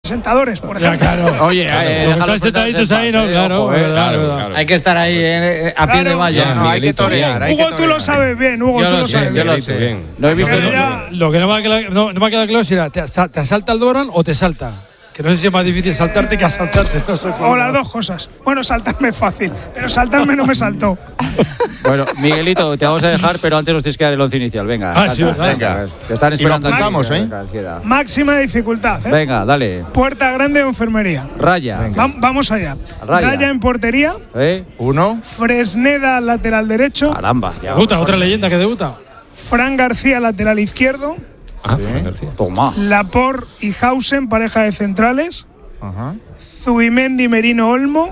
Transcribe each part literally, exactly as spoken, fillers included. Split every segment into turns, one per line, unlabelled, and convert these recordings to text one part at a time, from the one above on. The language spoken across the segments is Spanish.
presentadores, por ejemplo.
Ya, claro.
Oye, eh,
como estáis sentaditos ahí, no, claro,
ojo, eh,
verdad,
Claro,
verdad.
claro. Hay que estar ahí eh, a pie
Claro.
de valla.
Ya, no, hay que torear. Hay que
Hugo, tú
torear.
lo sabes bien, Hugo,
Yo
tú
lo
lo
sé,
sabes
yo
bien.
lo sé.
Bien. No he visto.
Pero
no-
ya-
Lo que no me ha quedado, no, no me ha quedado claro si era, ¿te, asa- te asalta el Doran o te salta? Que no sé si es más difícil saltarte que asaltarte. No sé cuál.
O las dos cosas. Bueno, saltarme es fácil, pero saltarme no me saltó.
Bueno, Miguelito, te vamos a dejar, pero antes nos tienes que dar el once inicial. Venga,
Ah, sí,
salta,
¿verdad?
venga. Te están
Y
esperando.
lo
aquí,
apuntamos, ¿eh?
venga, ansiedad.
Máxima dificultad, ¿eh?
Venga, dale.
Puerta grande o enfermería.
Raya.
Va- vamos allá.
Raya.
Raya en portería.
¿Eh?
Uno.
Fresneda, lateral derecho.
Caramba. Ya,
Debuta, otra leyenda que debuta.
Fran García, lateral izquierdo.
Ah,
Toma.
Laporte y Hausen, pareja de centrales.
Ajá.
Zubimendi, Merino, Olmo.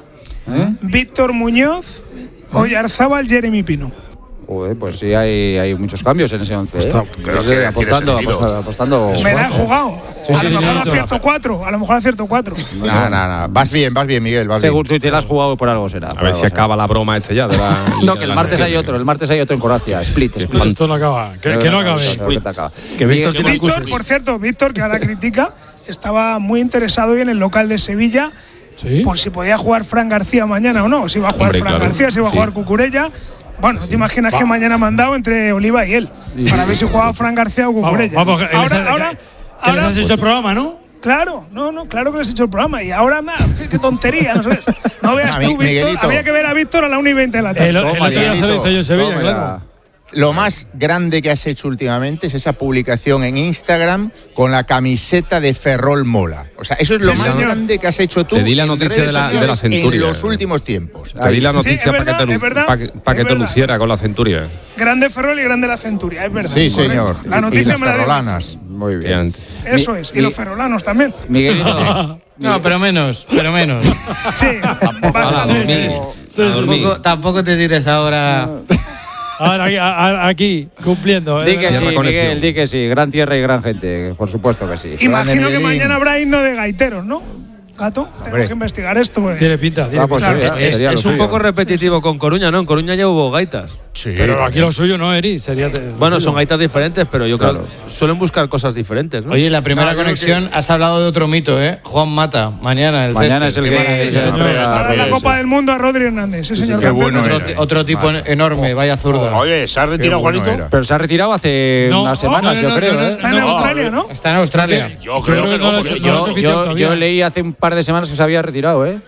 Víctor Muñoz. Oyarzábal, Jeremy Pino.
Joder, pues sí, hay, hay muchos cambios en ese once. ¿eh?
Creo
Sí,
que
apostando,
tiene sentido.
apostando, apostando.
Me la he jugado.
Sí,
a
sí,
lo
sí,
mejor
sí,
acierto cuatro. A lo mejor acierto cuatro.
No, no, no. Vas bien, vas bien, Miguel. Vas
Seguro
bien.
tú te la has jugado por algo será.
A ver si acaba la broma este ya de la.
No, que el martes hay otro, el martes hay otro en Croacia. Split, split.
Pero esto no acaba. Que, que no acabe.
Que acaba.
Que Víctor tiene
Víctor, por cierto, Víctor, que ahora critica, estaba muy interesado hoy en el local de Sevilla.
Sí.
Por si podía jugar Fran García mañana o no. Si va a jugar
Hombre,
Fran
claro.
García, si va a
Sí.
jugar Cucurella. Bueno, ¿te imaginas que mañana me han dado entre Oliva y él? Para ver si jugaba Fran García o
Vamos,
Cucurella.
vamos, que les
ahora,
has-
ahora,
que les
ahora
has hecho el programa, ¿no?
claro, no, no, claro que les he hecho el programa. Y ahora, nada, qué, qué tontería, no sabes. No veas
A
tú,
mí,
Víctor.
Miguelito.
Había que ver a Víctor a la una y veinte de la tarde.
El, el otro día se lo hizo yo en Sevilla,
Toma
claro.
ya.
Lo más grande que has hecho últimamente es esa publicación en Instagram con la camiseta de Ferrol Mola. O sea, eso es lo
Sí,
más
señor.
grande que has hecho tú
Te di la
en
noticia
redes
de la- de la
sociales
centuria.
en los últimos tiempos.
Te di la
Sí,
noticia
es
para
verdad,
que te,
es verdad,
pa que, pa que
es
te
verdad.
luciera con la centuria.
Grande Ferrol y grande la Centuria, es verdad.
Sí,
correcto.
señor.
La
Y-
noticia
y las
me la dio.
ferrolanas.
Muy bien.
Efectivamente.
Eso es. Y
Mi-
los ferrolanos también.
Miguelito.
No, pero menos, pero menos.
Sí, bastante.
Sí,
sí.
Tampoco, tampoco te tires ahora.
Ahora aquí, a- a- aquí cumpliendo. ¿eh?
Di que sí,
Cierra conexión.
Miguel, di que sí. Gran tierra y gran gente, por supuesto que sí.
Imagino que
Miguelín.
mañana habrá himno de gaiteros, ¿no? Gato, tengo
Hombre.
que investigar esto. Pues.
Tiene pinta. Tiene
Ah, pues
pinta.
sí,
Es,
sería lo
es un
suyo.
poco repetitivo con Coruña, ¿no? En Coruña ya hubo gaitas.
Sí.
Pero aquí lo suyo no, Eri. Sería te- lo
Bueno,
suyo.
son gaitas diferentes, pero yo creo que suelen buscar cosas diferentes, ¿no?
Oye, la primera
No, yo creo
conexión has hablado de otro mito, ¿eh? Juan Mata, mañana el
Mañana es
césped.
el
Qué
que,
maravilla.
que se
señor.
entrega
Ahora
a
la
Reyes,
Copa
sí.
del Mundo a Rodri Hernández, sí, señor
qué
campeón.
bueno
Otro,
era,
otro tipo
Mata.
enorme, vaya zurda.
Oye, ¿se ha
Qué
retirado
bueno
Juanito?
era.
Pero se ha retirado hace
No,
unas semanas,
no, no,
yo
no,
creo.
no, no,
¿eh?
Está en
No,
Australia, ¿no?
Está en Australia.
Yo creo que
no lo
no.
ha
porque
hecho-
yo-
no lo ha hecho oficial
Yo,
todavía.
yo leí hace un par de semanas que se había retirado, ¿eh?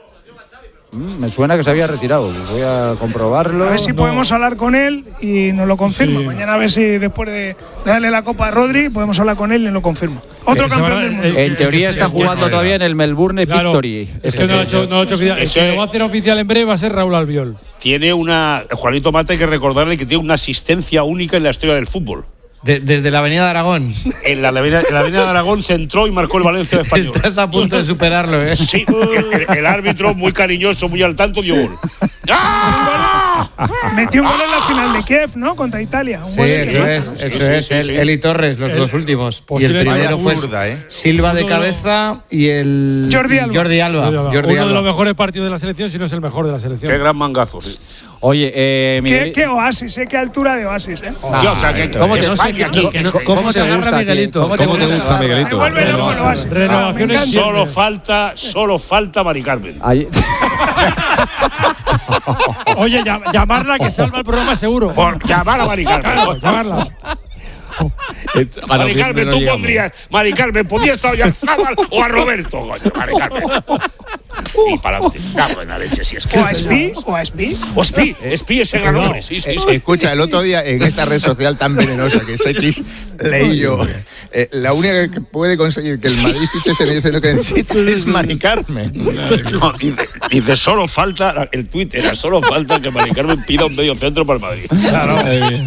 Mm, me suena que se había retirado. Voy a comprobarlo.
A ver si
No.
podemos hablar con él y nos lo confirma.
Sí.
Mañana a ver si después de de darle la Copa a Rodri podemos hablar con él y nos lo confirma. Otro
Que se
campeón
van a-
del mundo.
eh,
En teoría está jugando todavía en el Melbourne
Claro,
Victory.
Es que no lo ha hecho, no lo ha hecho oficial. El que lo va a hacer oficial en breve va a ser Raúl Albiol.
Tiene una. Juanito Mata, hay que recordarle que tiene una asistencia única en la historia del fútbol.
De- desde la Avenida de Aragón.
En la, avenida, en la Avenida de Aragón se entró y marcó el Valencia de Español.
Estás a punto de superarlo, ¿eh?
Sí, el, el- el árbitro, muy cariñoso, muy al tanto, dio gol. ¡Ah!
Metió un gol en la final de Kiev, ¿no? Contra Italia. Un
Sí,
gol que
eso
mata.
es, eso es. Él, él y Torres, los dos últimos. Y el
posible-
primero
Vaya
fue
zurda, ¿eh?
Silva de
Uno de los-
cabeza y el.
Jordi Alba.
Jordi Alba.
Uno
Jordi
de
Alba.
los mejores partidos de la selección, si no es el mejor de la selección.
Qué gran mangazo. Sí.
Oye, eh,
¿Qué,
Miguel.
qué oasis, ¿eh? Qué altura de oasis, ¿eh?
Tío, o sea, que,
¿Cómo te,
España aquí.
¿cómo,
¿Cómo
cómo
se
te
agarra
gusta,
Miguelito?
tío?
¿Cómo te gusta,
Me
Miguelito?
vuelve loco el oasis.
Renovaciones
Ah, me encanta.
Solo
viernes.
falta, solo falta Mari Carmen.
Ahí-
Oye, llam- llamarla que salva el programa seguro.
Por llamar a Mari Carmen.
Claro, llamarla.
Mari Carmen, tú pondrías. Mari Carmen, ¿podrías estar a Zábal o a Roberto? Coño, Mari Carmen. Y para adelante. Cago en la leche, si es que.
O a Espi, o a Espi.
Ospi, Espi es el gran hombre. Sí, sí,
Eh,
sí.
escucha, el otro día en esta red social tan venenosa que es X, leí yo, eh, la única que puede conseguir que el Madrid fiche se dice lo que necesita es Mari Carmen.
No, dice, dice, solo falta, el tuit era, solo falta que Mari Carmen pida un medio centro para el Madrid.
Claro.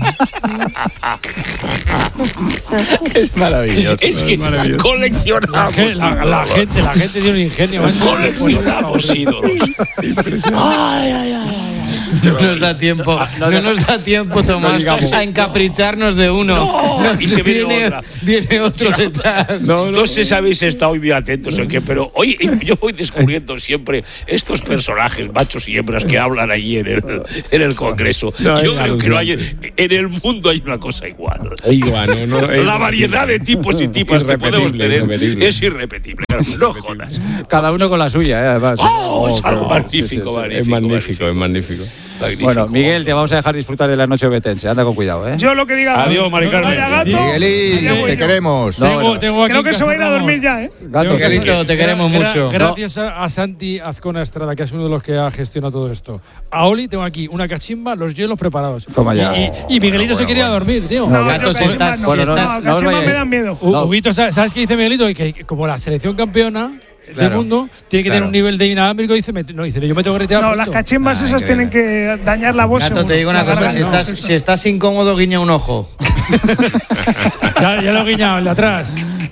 Es maravilloso.
Es que
La,
coleccionamos.
ge- la- la gente, la gente tiene un ingenio. macho.
Coleccionamos ídolos. Ay, ay, ay, ay.
No nos da tiempo, no nos da tiempo, Tomás, a encapricharnos de uno.
No, y se viene
viene,
otra.
viene otro detrás.
No, no sé si habéis estado muy atentos en qué, pero oye, yo voy descubriendo siempre estos personajes, machos y hembras, que hablan allí en el, en el Congreso.
No,
yo
es
creo que no hay,
alucinante.
en el mundo hay una cosa igual.
Igual, no, no, es-
La variedad de tipos y tipas que podemos
Irrepetible,
tener
irrepetible.
es irrepetible. No jodas.
Cada uno con la suya, ¿eh? Además.
¡Oh! Es algo
pero-
magnífico,
sí, sí, sí.
magnífico.
es magnífico, es magnífico.
magnífico.
Bueno, Miguel, te vamos a dejar disfrutar de la noche obetense. Anda con cuidado, ¿eh?
Yo lo que diga.
Adiós, Mari Carmen.
Vaya gato.
Miguelín,
allá voy
te
yo.
queremos.
No,
Tengo,
bueno.
tengo aquí
Creo
en
que se
casa
va a ir a
Ramón.
dormir ya, ¿eh?
Gato,
Tengo que-
Miguelito, te queremos
gra-
mucho.
Gracias a, a Santi Azcona Estrada, que es uno de los que ha gestionado todo esto. A Oli tengo aquí una cachimba, los hielos preparados.
Toma ya.
Y, y- y Miguelito se quería dormir, tío.
No,
Gato,
yo
si
cachimba
estás-
no.
bueno,
si
no,
estás-
No,
no os
cachimba
vayáis.
me dan miedo.
U-
No.
Huguito, ¿sabes sabes qué dice Miguelito? Que como la selección campeona del
Claro.
mundo tiene que
Claro.
tener un nivel de inalámbrico, dice, me- no, dice, yo me tengo que retirar.
No,
pronto.
las cachimbas
Ah,
esas
increíble.
tienen que dañar la voz.
Gato,
seguro.
te digo una
La
cosa, si
garganta,
estás,
no,
si estás incómodo, guiña un ojo.
Ya, ya lo he guiñado, el de atrás.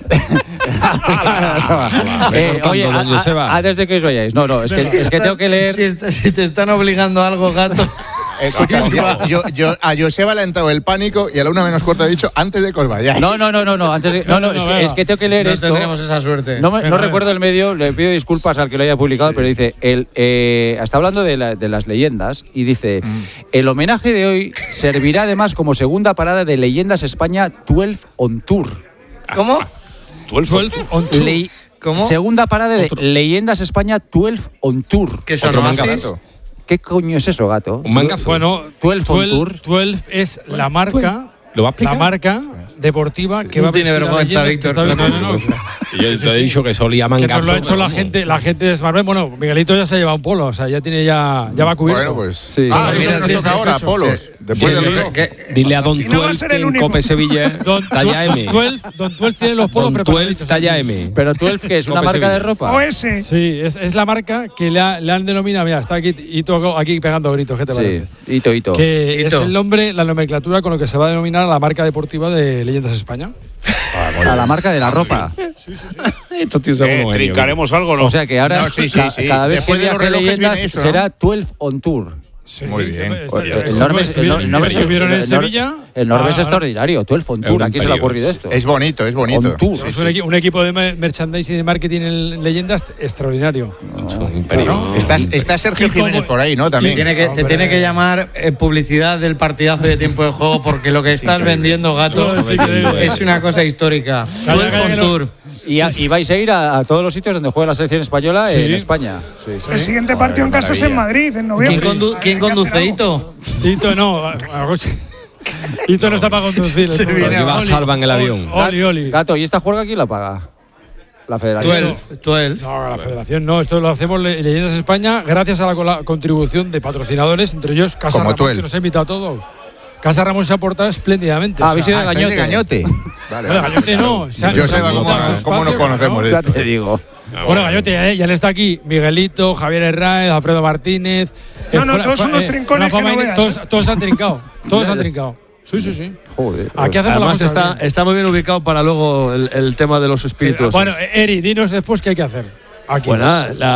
Eh,
Cortando,
oye,
don
a- a-
Joseba.
antes de que os vayáis. No, no, es que, es que tengo que leer.
Si, está- si te están obligando a algo, Gato.
Escucha, yo, yo, yo- a Joseba le ha entrado el pánico y a la una menos cuarto ha dicho antes de que os vayáis.
No, no, no, no, no, antes de- no, no, es que, es que tengo que leer
no
esto.
tendremos esa suerte.
No, me- no
Venga,
recuerdo el medio, le pido disculpas al que lo haya publicado, pero dice, el, eh, está hablando de, la- de las leyendas y dice, el homenaje de hoy servirá además como segunda parada de Leyendas España doce on Tour.
¿Cómo?
Tú el
twelve on tour.
Le-
¿Cómo?
Segunda parada de Leyendas España doce on Tour.
¿Qué son
Otro
Oasis?
mangazo.
¿Qué coño es eso, gato?
Un mangazo.
Bueno,
twelve on Tour.
twelve es la marca,
¿Lo va a
la
explicar?
marca deportiva que va
No
a
tiene
vestir a
vergüenza,
leyendas que
Víctor.
está- No, no, no.
Yo te he dicho que solía
Que
mangazo.
nos lo ha hecho la
vamos.
gente, la gente de Smartbank. Bueno, Miguelito ya se ha llevado un polo, o sea, ya tiene ya, ya va cubierto.
Bueno, pues.
Sí.
Ah,
Pero
eso
mira,
nos
sí,
toca
sí,
ahora,
sí,
Polos.
sí.
Después
Sí,
del
sí.
reloj.
Dile a Don
Y no va a
Twelve
ser
que
el
en
único.
Cope Sevilla
Don,
talla M.
twelve, Don twelve tiene los polos
Don
preparados.
Twelve talla M.
Pero doce, ¿qué es? ¿Una
Cope
marca de
Sevilla.
ropa?
O ese.
Sí, es, es la marca que le, ha- le han denominado. Mira, está aquí Ito aquí pegando gritos. ¿Qué te
Sí,
parece?
hito, hito.
Que
Hito.
es el nombre, la nomenclatura con lo que se va a denominar a la marca deportiva de Leyendas España.
A la marca de la ropa.
Estos tíos son
Eh,
unos genios.
¿Trincaremos algo o no?
O sea que ahora
No, sí, sí,
ca-
sí.
cada vez
Después
que
de los
viaje
relojes
Leyendas
viene eso, ¿no?
será doce on Tour.
Sí,
Muy bien.
está-
El,
está-
el Norbe es- el
estuvieron-
Nor- Norbe es-
estuvieron en
el Nor-
Sevilla.
El Norbe es
Ah,
extraordinario. doce on
Es
Tour.
un
¿A quién se le ha
imperio.
ocurrido esto?
Es bonito, es bonito.
On tour.
Sí,
Es
sí.
un, equi- un equipo de me- merchandising y de marketing en Leyendas extraordinario.
Un imperio.
Está, está Sergio
Y como-
Jiménez por ahí, ¿no? También.
Tiene que, te
Hombre.
tiene que llamar eh, publicidad del partidazo de tiempo de juego porque lo que estás vendiendo, Gato,
No, es increíble.
es una cosa histórica.
Calla,
doce
calla,
on
que no-
Tour.
Y, a- y vais a ir a, a todos los sitios donde juega la selección española
Sí.
en España. Sí, sí.
El siguiente partido en casa es en Madrid, en noviembre.
¿Quién, condu-
Hay
quién
que hacer
conduce,
algo.
Ito?
Hito no. a- a- Hito no está para conducir.
Se
Oli,
viene
abajo.
Oli,
Salva en el avión.
Oli, Oli.
Gato, ¿y esta juerga quién la paga? La federación.
doce. doce.
No, la federación no, esto lo hacemos Le- Leyendas España gracias a la cola- contribución de patrocinadores, entre ellos Casa
Como
Ramón,
Tuel.
que nos ha invitado a todo. Casa Ramón se ha portado espléndidamente.
Ah,
o
habéis
sea,
ido
Ah,
de
estáis de
gañote.
gañote. Vale,
bueno,
vale.
Gallote no. o sea,
Yo
nos
sé
han
cómo,
dado su
cómo nos
espacio,
conocemos.
¿no?
Ya
esto.
te digo.
Bueno, Gallote, ¿eh? Ya le está aquí Miguelito, Javier Herráez, Alfredo Martínez.
No,
eh,
no,
fuera-
todos
fuera-
unos
eh,
trincones
Rafa
que no
Maine,
veas,
todos,
¿eh?
todos han trincado. Todos
Ya,
han
ya.
trincado. Sí, sí, sí.
Joder.
Aquí hacemos
Además
la cosa
está,
bien.
está muy bien ubicado para luego el, el tema de los espíritus.
Bueno, eh, Eri, dinos después qué hay que hacer. Aquí.
Bueno,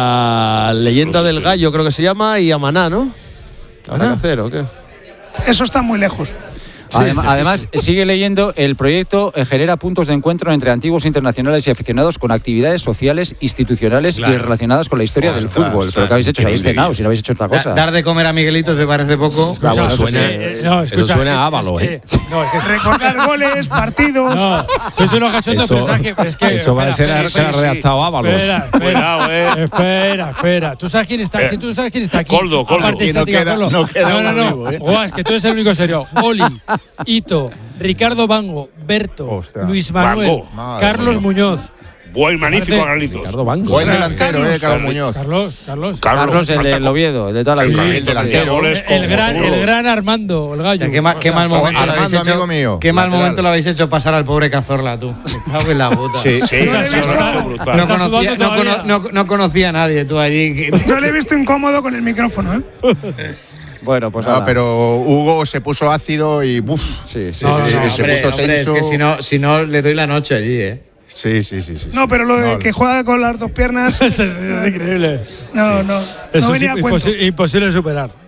la leyenda del gallo creo que se llama y Amaná, ¿no? ¿Habrá que hacer o qué?
Eso está muy lejos.
Adem- además, sigue leyendo, el proyecto eh, genera puntos de encuentro entre antiguos internacionales y aficionados con actividades sociales, institucionales y relacionadas con la historia del
Ostras,
fútbol. ¿Pero qué habéis hecho? ¿Os habéis cenado? Si no habéis hecho otra
Da-
cosa.
dar de comer a Miguelito te parece poco.
Ah, bueno,
Eso
eso
suena,
sí.
Eh, no,
eso
escucha,
suena
es-
a Ávalo,
es
¿eh?
que- No, es que
Recordar goles, partidos.
No, sois unos cachondos,
Eso-
pero ¿sabes qué? Es que,
eso va a
espera,
ser que ha redactado Ábalos.
Espera, espera,
Cuidado, eh.
espera, espera. ¿Tú sabes quién está aquí? ¿Tú sabes quién está aquí?
Coldo, Coldo.
Aparte de
Y no
Santiago
queda-
Coldo.
no queda
no,
uno
no, no.
vivo, ¿eh?
Guau, es que tú eres el único serio. Oli, Ito, Ricardo Bango, Berto,
Ostras.
Luis Manuel,
Bango.
Madre
Carlos
mía.
Muñoz.
Buen magnífico,
Parece-
Carlitos.
Ricardo Banco.
Buen
Ostras,
delantero,
Carlos,
eh, Carlos
Carlos.
Muñoz.
Carlos, Carlos.
Carlos, el
falta
del Oviedo, el de toda la
Sí,
vida.
el delantero.
goles
El
como
gran,
zuros.
el gran Armando, el gallo.
Ya, qué, ma- qué
O sea,
mal momento
Armando,
lo habéis hecho.
amigo mío,
Qué mal
lateral.
momento lo habéis hecho pasar al pobre Cazorla, tú. Me cago en la puta.
Sí.
Sí,
Yo le he
sí,
visto-
brutal, brutal.
No
Está
conocía,
sudando
no,
todavía.
cono- no- no conocía a nadie tú allí. que-
Yo le he visto incómodo con el micrófono, ¿eh?
Bueno, pues
Ah,
nada.
pero Hugo se puso ácido y buf.
Sí, sí,
No,
sí.
no,
sí.
no, se puso tenso.
si no, si no le doy la noche allí, ¿eh?
Sí, sí, sí, sí.
No, pero lo de
No,
que juega con las dos piernas.
Es, es- es increíble.
No, no.
Eso
No
es
venía a
imposi-
cuento.
imposible de superar.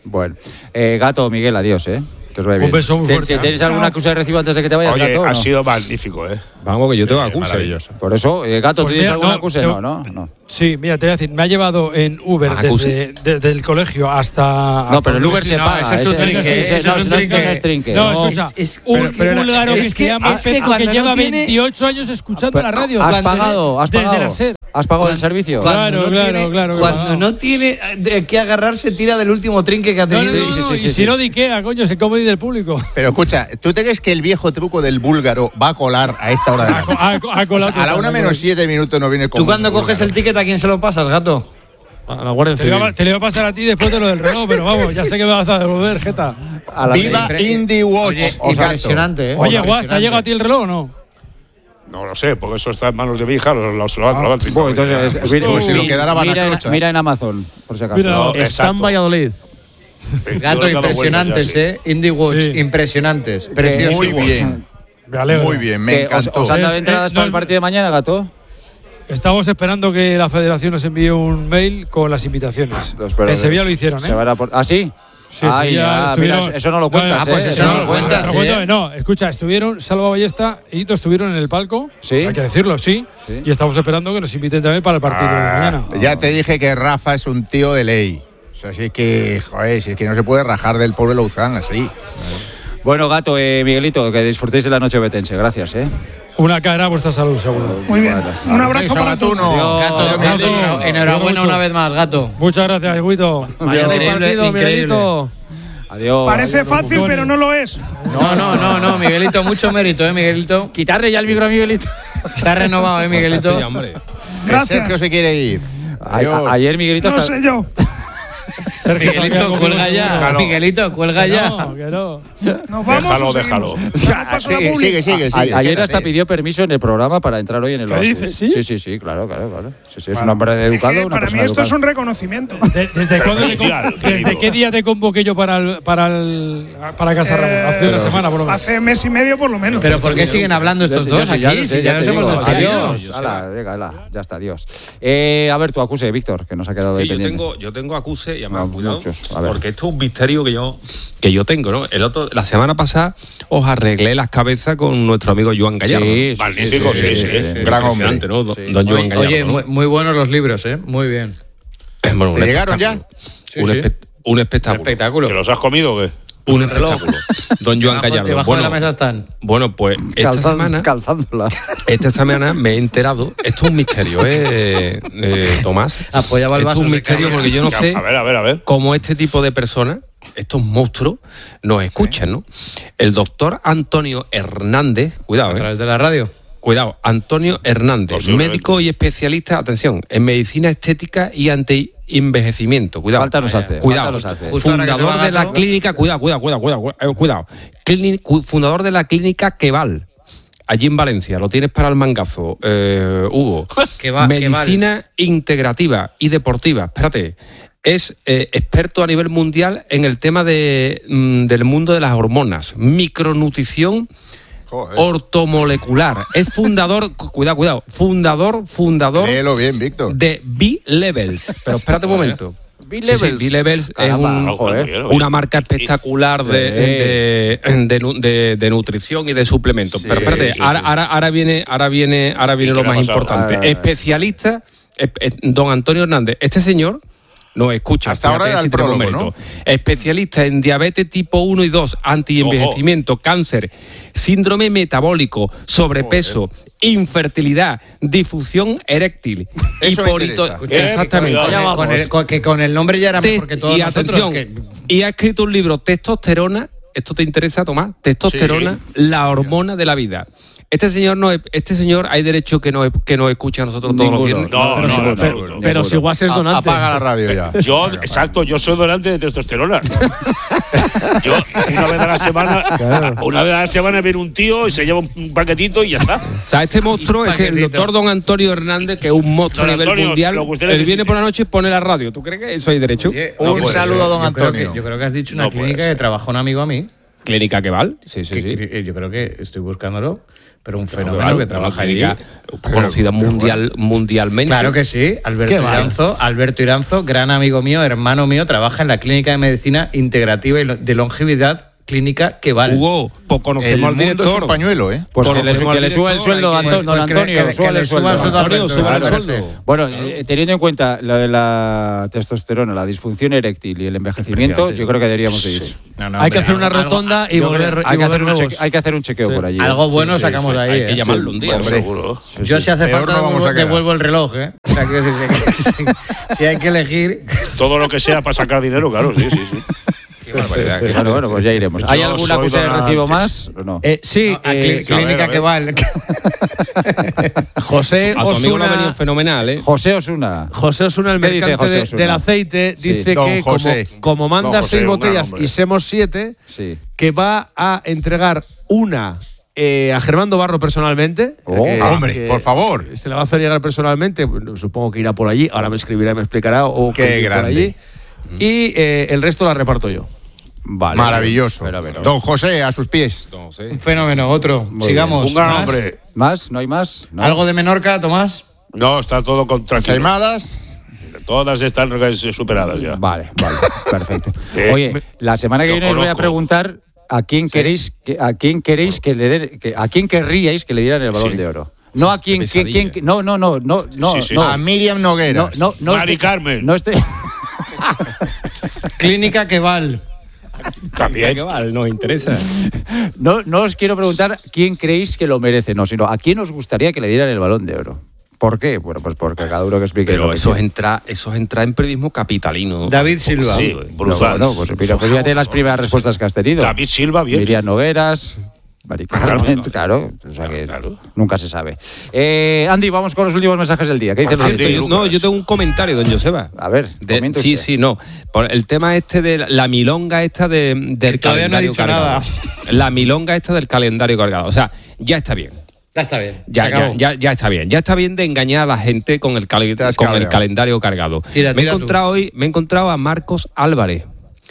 Bueno, eh, Gato, Miguel, adiós, ¿eh? Que os vaya bien.
Un beso muy fuerte.
¿Tienes alguna acusa de recibo antes de que te vayas,
Oye,
Gato?
ha
¿no?
sido magnífico, ¿eh?
Vamos, que yo tengo
Sí,
acuse.
maravilloso.
Por eso, eh, Gato,
Pues
¿tienes
mira,
alguna
no,
acuse?
te-
No, no, no.
Sí, mira, te voy a decir, me ha llevado en Uber desde, desde el colegio hasta.
No,
hasta
pero el Uber se
no,
paga.
eso es un
ese-
trinque,
ese-
eso
no,
es un
no, esto
trinque.
no es trinque.
No,
No,
escucha,
es-
un
pero- pero-
búlgaro
es
que se
que-
llama
es que
Petro, que
cuando no
lleva
tiene-
veintiocho años escuchando la radio.
¿Has
Cuando-
pagado? ¿Has
desde
pagado?
la SER.
¿Has pagado el servicio?
Claro,
Cuando no
claro,
tiene-
claro,
Cuando
claro.
no tiene de qué agarrarse, tira del último trinque que ha
No, no,
tenido.
no,
sí,
no,
sí,
y
sí,
si
sí.
no, de Ikea, coño, es el comedy del público.
Pero escucha, ¿tú te crees que el viejo truco del búlgaro va a colar a esta hora de la
Ha,
noche?
ha- ha colado
O sea, a la una
total,
menos siete minutos no viene con
Tú cuando
un
coges el
búlgaro.
ticket, ¿a quién se lo pasas, Gato?
A la Guardia
Te lo, iba,
Civil.
a- te lo iba a pasar a ti después de lo del reloj, pero vamos, ya sé que me vas a devolver, Jeta.
A la-
Viva Indie Watch.
Oye,
o gato.
impresionante, ¿eh?
Oye, Guas, ¿te ha
Impresionante.
llegado a ti el reloj o no?
No lo sé, porque eso está en manos de mi hija, lo, lo, lo, lo, lo, lo-
Bueno, entonces,
Pues,
mira,
pues si lo
mira-
quedara
mira,
Baraclocha.
en, mira en Amazon, por si acaso.
Mira,
no,
Está en
exacto.
Valladolid.
Yo he
Gato,
dado
impresionantes,
vueltas ya,
¿eh? Indie Watch,
Sí.
impresionantes. Precioso.
Muy bien.
Me alegro.
Muy bien, me
¿Qué, os,
encantó.
¿Os han dado
Es-
entradas
es-
para
no
el
es-
partido de mañana, Gato?
Estamos esperando que la federación nos envíe un mail con las invitaciones.
Los- pero-
en Sevilla lo hicieron,
Se
¿eh?
van a por- ¿Ah, sí?
Sí,
Ay,
Sevilla
ya,
estuvieron-
mira, eso no lo cuentas,
No,
Ah, pues
¿eh?
eso no lo cuentas,
Pero cuento,
¿eh?
no, escucha, estuvieron Salva Ballesta y Hito estuvieron en el palco.
¿Sí?
Hay que decirlo, sí.
Sí.
Y estamos esperando que nos inviten también para el partido de mañana.
Ya te dije que Rafa es un tío de ley. O sea, si es que, joder, si es que no se puede rajar del pobre Louzán así.
Bueno, Gato, eh, Miguelito, que disfrutéis de la noche betense. Gracias, ¿eh?
Una cara a vuestra salud, seguro.
Muy bien. Un abrazo
Beso,
para todos.
Gatuno.
Adiós.
Gato,
Adiós,
Gato,
Miguelito.
enhorabuena
Mucho.
una vez más, Gato.
Muchas gracias, Guito.
Mañana hay
Increíble,
partido,
increíble.
Miguelito.
Adiós.
Parece fácil, pero no lo es.
No, no, no, no, Miguelito, mucho mérito, ¿eh, Miguelito?
Quitarle ya el micro a Miguelito.
Está renovado, ¿eh, Miguelito?
Sí, hombre.
Que
Gracias.
Sergio se quiere ir.
A-
Adiós.
a- ayer Miguelito
No
hasta-
sé yo.
Sergio Santiago,
Miguelito, cuelga ya.
Déjalo.
Miguelito, cuelga
Que
ya.
no, que no.
Nos vamos
Déjalo,
o seguimos.
déjalo.
Ya no paso la
Sigue,
publi.
sigue, sigue,
A-
sigue.
ayer
quédate.
hasta pidió permiso en el programa para entrar hoy en el
¿Qué
Oasis.
dices, sí?
Sí, sí, sí, claro, claro, claro. Sí, sí, es un hombre educado,
Es que
una
para mí
persona
esto es un
educada.
reconocimiento.
De- ¿Desde, cuándo te con-
Genial,
¿Desde
querido.
qué día te convoqué yo para el, para el, para Casa
Eh,
Ramos? Hace una semana, por lo menos.
Hace mes y medio por lo menos.
Pero ¿por qué siguen hablando estos
Ya te-
dos
ya te- ya
aquí?
te-
Si
ya
ya
te
nos hemos
digo.
despedido.
Adiós. Hala, venga, hala, ya está, adiós. Eh, a ver, tu acuse, Víctor, que nos ha quedado
Sí,
ahí
yo
pendiente.
tengo, yo tengo acuse y además,
No,
cuidado,
muchos. A ver.
porque esto es un misterio que yo, que yo tengo, ¿no? El otro, la semana pasada os arreglé las cabezas con nuestro amigo Joan Gallardo.
Sí, sí,
Magnífico, sí, sí, sí.
Gran hombre.
Impresionante, ¿no? Don,
Sí.
don Joan
Oye,
Gallardo.
oye,
¿no?
muy, muy buenos los libros, ¿eh? Muy bien.
Bueno, un
¿Te llegaron ya?
espectáculo.
Sí,
un,
sí.
espe- un espectáculo.
Espectáculo.
¿Que los has comido o qué?
Un espectáculo. Don Joan
Debajo-
Gallardo.
Debajo
bueno,
de la mesa están.
bueno, pues esta
Calzando-
semana,
calzándola.
esta semana me he enterado. Esto es un misterio, ¿eh, eh, Tomás?
Apoyaba el
Esto
vaso,
es un
se
misterio
cae.
porque yo no sé
A ver, a ver, a ver.
cómo este tipo de personas, estos monstruos, nos escuchan, ¿no? El doctor Antonio Hernández, cuidado,
A
¿eh?
través de la radio.
Cuidado, Antonio Hernández,
Posiblemente.
médico y especialista, atención, en medicina estética y anti-envejecimiento. Cuidado.
Falta nos hace.
Cuidado.
Falta nos hace.
Justo ahora que se
Fundador
va
de la
Gato.
clínica, cuidado, cuidado, cuidado, cuidado, eh, cuidado. Clini- cu- fundador de la clínica Queval, allí en Valencia. Lo tienes para el mangazo, eh, Hugo.
Queva-
Medicina integrativa y deportiva. Espérate. Es eh, experto a nivel mundial en el tema de, mm, del mundo de las hormonas, micronutrición
Joder.
ortomolecular. Es fundador, cu- cuidado, cuidado, fundador, fundador
Léelo bien, Víctor.
de B-Levels. Pero espérate un momento.
B-Levels.
Sí, sí, B-Levels es
Caramba,
un-
joder.
una marca espectacular de, de, de nu- de- de nutrición y de suplementos.
Sí,
Pero espérate,
sí,
ahora,
sí.
ahora, ahora viene, ahora viene, ahora viene
¿Y
lo
qué le
más
ha pasado?
importante.
Ah, ah, ah.
Especialista, eh, eh, don Antonio Hernández. Este señor nos escucha.
Hasta ahora
fíjate
era
si
el
tenemos
prólogo,
mérito. Especialista en diabetes tipo uno y dos, antienvejecimiento, cáncer, síndrome metabólico, sobrepeso, infertilidad, difusión eréctil,
Eso me
hipolito-
interesa.
Escucha,
Exactamente.
cuidado.
Con,
Allá
con
vamos.
el, con- que con el nombre ya era
Test-
mejor que todos
y
nosotros.
atención,
que-
y ha escrito un libro, Testosterona. ¿Esto te interesa, Tomás? Testosterona, la hormona de la vida. Este señor no es- este señor hay derecho que nos que nos escuche a nosotros todos los
Ninguno.
viernes.
No,
pero
no,
seguro,
en absoluto.
seguro.
Pero si Guas es
A-
donante.
Apaga la radio ya.
Yo, exacto, yo soy donante de testosterona. Yo, una vez a la semana, una vez a la semana viene un tío y se lleva un paquetito y ya está.
O sea, este monstruo, este, el
paquetito.
doctor don Antonio Hernández, que es un monstruo
Don
a nivel
Antonio,
mundial,
lo que usted
él
necesite.
viene por la noche y pone la radio. ¿Tú crees que eso hay derecho?
Oye,
Un
puede
saludo a don
Yo creo
Antonio.
que- Yo creo que has dicho una
No puede
clínica
ser.
que trabaja un amigo a mí.
clínica Keval. Sí, sí,
Que-
sí.
que- Yo creo que estoy buscándolo, pero un
Keval,
fenómeno que
una
trabaja allí.
clínica conocida mundial, mundialmente.
Claro que sí, Alberto
Keval.
Iranzo, Alberto Iranzo, gran amigo mío, hermano mío, trabaja en la clínica de medicina integrativa y lo- de longevidad clínica Keval.
Hugo, pues
El
conocemos al
mundo es
director.
un pañuelo, ¿eh?
Pues que le,
Conocemos
que le
al
suba el
director,
sueldo,
hay que-
Anto- don
pues que-
Antonio,
que- que
súbale
le
el
suba el
sueldo.
sueldo a
Antonio,
Alberto,
súbale el
claro.
sueldo.
Bueno, eh, teniendo en cuenta lo de la testosterona, la disfunción eréctil y el envejecimiento, yo creo que deberíamos de ir.
No, no,
Hay que
hombre,
hacer una
algo-
rotonda y
Yo creo-
volver, y
hay, que hacer
volver
un
nuevos.
cheque- hay que hacer un chequeo por allí. ¿eh?
Algo bueno
Sí, sí,
sacamos
sí.
de ahí.
Hay que
¿eh?
llamarlo un día,
Hombre,
seguro.
Yo si hace
Peor
falta
no vamos a
devuelvo,
quedar.
devuelvo el reloj, ¿eh? O sea, quiero decir, si, si- si hay que elegir.
Todo lo que sea para sacar dinero, claro, sí, sí, sí.
Qué barbaridad. qué
Bueno, bueno, pues ya iremos. ¿Hay
Yo
alguna
soy
cosa de
donante.
recibo más o no?
Eh, sí,
A
eh,
cli- clínica
a ver.
Keval.
José
A tu amigo le ha venido
Osuna,
fenomenal, ¿eh?
José Osuna.
José Osuna, el
¿Qué dice
mercante
José
de-
Osuna?
del aceite,
Sí.
dice
Don
que como,
José.
como manda
Don José,
seis
un gran
botellas
hombre.
y semos siete,
Sí.
que va a entregar una eh, a Germando Barro personalmente.
Oh.
que-
Hombre,
que
por favor.
Se la va a hacer llegar personalmente. Bueno, supongo que irá por allí. Ahora me escribirá y me explicará. O
Qué
que irá por
grande.
allí. Y eh, el resto la reparto yo.
Vale.
Maravilloso.
Pero, pero.
Don José, a sus pies.
No sé.
Un fenómeno, otro. Sigamos.
Un gran
¿Más?
hombre.
¿Más? ¿No hay más? ¿No?
¿Algo de Menorca, Tomás?
No, está todo con tranquilo.
Saimadas.
Todas están superadas ya.
Vale, vale, perfecto.
Eh,
Oye, la semana que
yo
viene os voy a
conozco.
preguntar a quién queréis que, a quién queréis que le den, que, a quién querríais que le dieran el Balón
Sí.
de Oro. No a quién,
Qué
quién,
pesadilla.
quién- no, no, no, no, no,
Sí, sí,
no.
A Miriam Nogueras.
No, no, no
Mari
estoy-
Carmen.
No estoy.
Clínica Keval.
También.
Que vale, nos interesa.
No, no os quiero preguntar quién creéis que lo merece, no, sino a quién os gustaría que le dieran el Balón de Oro. ¿Por qué? Bueno, pues porque cada uno que explique lo
Pero
que
eso es,
quiera.
entrar, eso es entrar en periodismo capitalino.
David Silva.
Sí,
No,
brutal.
bueno, pues mira, pues fíjate las primeras respuestas que has tenido.
David Silva, bien.
Miriam Nogueras, Mari Carmen, claro, o sea que
Claro.
nunca se sabe. Eh, Andy, vamos con los últimos mensajes del día. ¿Qué dice
Por
el
cierto,
oyente?
yo-
Lucas.
no, yo tengo un comentario, don Joseba.
A ver,
De-
comente
sí,
usted.
sí, no. Por el tema este de la milonga esta de, del
Todavía no he
calendario
dicho
cargado.
nada.
La milonga esta del calendario cargado. O sea, ya está bien.
Ya está bien.
Ya,
Se
ya,
acabó.
ya, ya está bien. Ya está bien de engañar a la gente con el, cali-
Te has
con el
cabreado.
calendario cargado.
Tira,
me he
tira tú.
encontrado hoy, me he encontrado a Marcos Álvarez.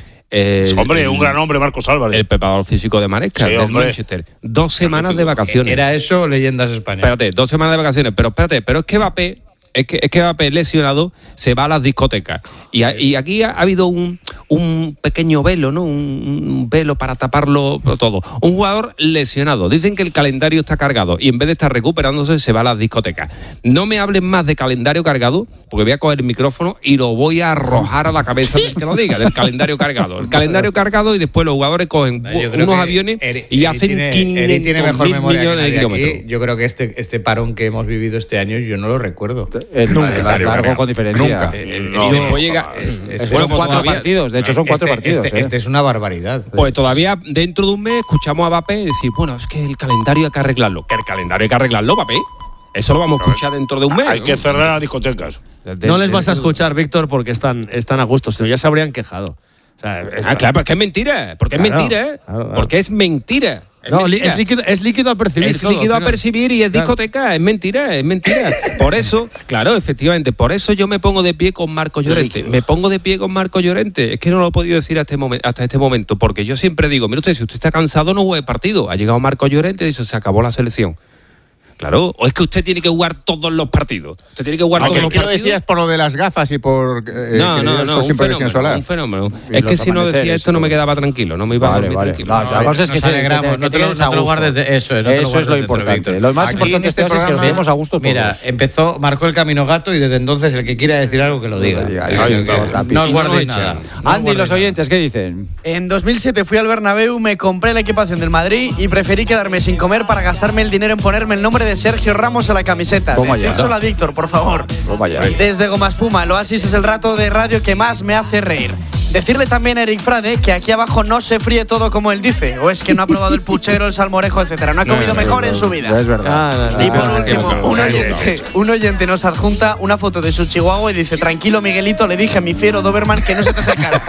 El-
Hombre,
el-
un gran hombre, Marcos Álvarez.
El preparador físico de Maresca,
Sí,
del
hombre.
Manchester. Dos semanas de vacaciones.
Era eso, Leyendas España.
Espérate, dos semanas de vacaciones. Pero espérate, pero es que Mbappé, es que, es que Mbappé lesionado se va a las discotecas. Y, a- y aquí ha, ha habido un, un pequeño velo, ¿no? Un, un velo para taparlo todo. Un jugador lesionado. Dicen que el calendario está cargado y en vez de estar recuperándose se va a las discotecas. No me hablen más de calendario cargado porque voy a coger el micrófono y lo voy a arrojar a la cabeza del que lo diga, del calendario cargado. El calendario cargado y después los jugadores cogen
Yo creo
unos
que
aviones
Eri-
y
Eri
hacen
tiene- Eri tiene mejor
quinientos mil
memoria que
millones de
nadie aquí.
kilómetros.
Yo creo que este, este parón que hemos vivido este año yo no lo recuerdo.
El
Nunca,
el
Mario,
largo
Mario.
con diferencia.
Nunca.
Eh,
No,
y después llega.
Este
bueno,
son
pues
cuatro
todavía-
partidos, de hecho son cuatro
este,
partidos.
Este,
¿eh?
este es una barbaridad.
Pues todavía dentro de un mes escuchamos a Mbappé decir, bueno, es que el calendario hay que arreglarlo. Que el calendario hay que arreglarlo, Mbappé. Eso lo vamos a escuchar dentro de un mes.
Hay que cerrar las discotecas.
No les vas a escuchar, Víctor, porque están, están a gusto, sino ya se habrían quejado. O sea,
Ah,
está-
claro, porque es mentira. Porque es
Claro,
mentira, ¿eh?
claro, claro.
Porque es mentira. Es
No, li-
mentira.
es líquido, es líquido al percibir.
Es
todo,
líquido
al
a
final.
percibir y es
Claro.
discoteca, es mentira, es mentira. Por eso, claro, efectivamente, por eso yo me pongo de pie con Marco Llorente. Me pongo de pie con Marco Llorente. Es que no lo he podido decir hasta este, momen- hasta este momento, porque yo siempre digo, mire usted, si usted está cansado no juegue partido. Ha llegado Marco Llorente y dice, se acabó la selección. Claro, o es que usted tiene que jugar todos los partidos. Usted tiene que jugar
Aunque
todos
¿qué
los
lo
partidos.
decías por lo de las gafas y por eh,
No,
que
no,
el
no,
sol
un
sin protección
fenómeno,
solar?
un fenómeno.
Y
Es
los
que si no decía
amaneceres
esto
y
no me
todo.
quedaba tranquilo, no me iba a
Vale,
dormir
vale.
tranquilo.
No, la cosa es que
Nos
te-
alegramos,
que te-
no
que
te lo-
quedes
no
a
te lo
gusto.
guardes de- eso es, no te lo
Eso es
guardes
lo
dentro,
importante.
Víctor.
Lo más
Aquí
importante
en
de
este
esto es que nos
programa,
llevemos a gusto todos.
Mira, empezó, marcó el camino gato y desde entonces el que quiera decir algo que lo diga.
diga,
Así
ahí
que
está, Tapi.
no os
Si no,
guardéis
no
nada.
echan.
No os
Andy,
guardéis
los
nada.
oyentes, ¿qué dicen?
En dos mil siete fui al Bernabéu, me compré la equipación del Madrid y preferí quedarme sin comer para gastarme el dinero en ponerme el nombre de Sergio Ramos a la camiseta.
Toma ya.
Decídselo a Víctor, por favor.
Toma ya.
Desde Goma Espuma, el Oasis es el rato de radio que más me hace reír. Decirle también a Eric Frade que aquí abajo no se fríe todo como él dice, o es que no ha probado el puchero, el salmorejo, etcétera. No ha comido mejor en su vida.
Es verdad.
Ah, no, no.
Y por
Ah,
último,
qué
un
bueno.
oyente, un oyente nos adjunta una foto de su chihuahua y dice: tranquilo, Miguelito, le dije a mi fiero Doberman que no se te acercara.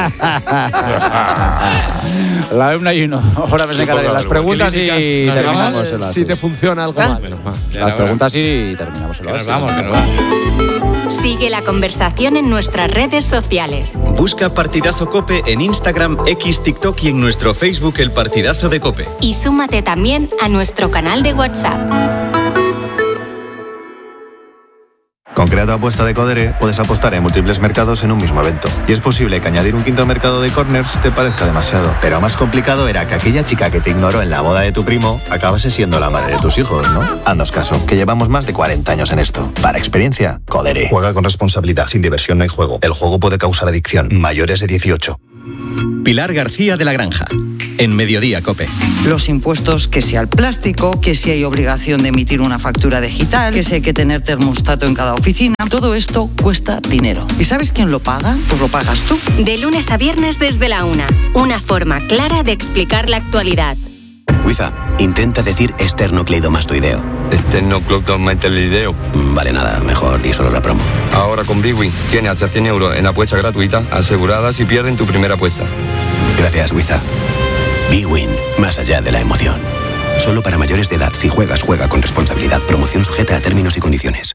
La una y uno. Ahora me sacaré las preguntas y
Nos
terminamos
vamos,
el
si te funciona algo mal.
Las preguntas y terminamos el
Que nos vamos, que nos vamos.
Sigue la conversación en nuestras redes sociales.
Busca
Busca Partidazo Cope en Instagram, X, TikTok y en nuestro Facebook El Partidazo de Cope.
Y súmate también a nuestro canal de WhatsApp.
Con Crea tu apuesta de Codere puedes apostar en múltiples mercados en un mismo evento. Y es posible que añadir un quinto mercado de corners te parezca demasiado. Pero más complicado era que aquella chica que te ignoró en la boda de tu primo acabase siendo la madre de tus hijos, ¿no? Haznos caso, que llevamos más de cuarenta años en esto. Para experiencia, Codere.
Juega con responsabilidad. Sin diversión no hay juego. El juego puede causar adicción. Mayores de dieciocho.
Pilar García de la Granja, en Mediodía Cope.
Los impuestos, que si al plástico, que si hay obligación de emitir una factura digital, que si hay que tener termostato en cada oficina, todo esto cuesta dinero. ¿Y sabes quién lo paga? Pues lo pagas tú.
De lunes a viernes desde la una. Una forma clara de explicar la actualidad.
Wiza, intenta decir esternocleidomastoideo.
Esternocleidomastoideo.
Vale, nada, mejor di solo la promo.
Ahora con Bwin tiene hasta cien euros en apuesta gratuita asegurada si pierden tu primera apuesta.
Gracias, Wiza. Bwin, más allá de la emoción. Solo para mayores de edad. Si juegas, juega con responsabilidad. Promoción sujeta a términos y condiciones.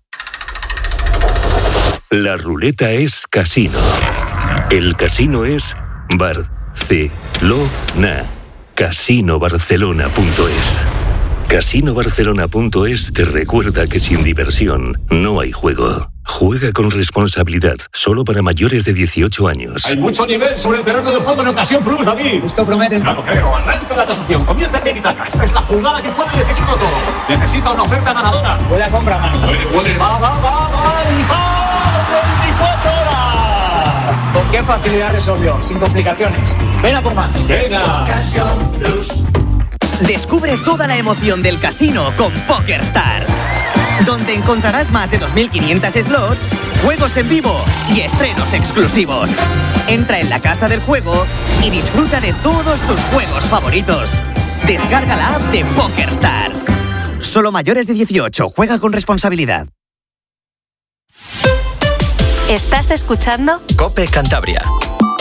La ruleta es casino. El casino es Barcelona. casino barcelona punto es. casino barcelona punto es te recuerda que sin diversión no hay juego. Juega con responsabilidad, solo para mayores de dieciocho años.
Hay mucho nivel sobre el terreno de juego en Ocasión Plus, David. Esto promete. Claro, creo. Arranca la tasación. Comienza el tiki-taka. Esta es la jugada que puede decidirlo todo. Necesita una oferta ganadora. Puede compra más. Puede, puede. Va, va, va, va. Y va. veinticuatro horas. ¿Con qué facilidad resolvió? Sin complicaciones. Ven a por más. Venga. Ocasión Plus.
Descubre toda la emoción del casino con PokerStars, donde encontrarás más de dos mil quinientos slots, juegos en vivo y estrenos exclusivos. Entra en la casa del juego y disfruta de todos tus juegos favoritos. Descarga la app de PokerStars. Solo mayores de dieciocho. Juega con responsabilidad.
¿Estás escuchando?
Cope Cantabria.